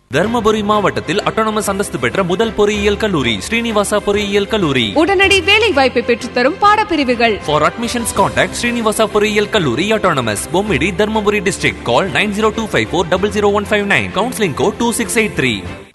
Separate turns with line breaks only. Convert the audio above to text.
தர்மபுரி மாவட்டத்தில் அட்டானமஸ் அந்தஸ்து பெற்ற முதல் பொறியியல் கல்லூரி ஸ்ரீனிவாசா பொறியியல் கல்லூரி.
உடனடி வேலை வாய்ப்பை பெற்றுத்தரும் பாடப்பிரிவுகள்.
For admissions contact Srinivasa பொறியியல் கல்லூரி autonomous Bommidi Dharmapuri district. Call 9025400159. Counseling code 2683.